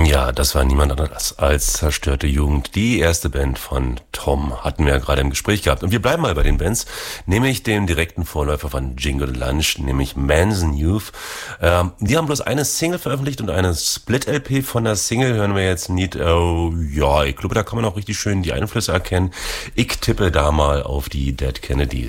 Ja, das war niemand anderes als Zerstörte Jugend. Die erste Band von Tom hatten wir ja gerade im Gespräch gehabt. Und wir bleiben mal bei den Bands, nämlich dem direkten Vorläufer von Jingle Lunch, nämlich Manson Youth. Die haben bloß eine Single veröffentlicht und eine Split-LP. Von der Single hören wir jetzt nicht, ja, ich glaube, da kann man auch richtig schön die Einflüsse erkennen. Ich tippe da mal auf die Dead Kennedys.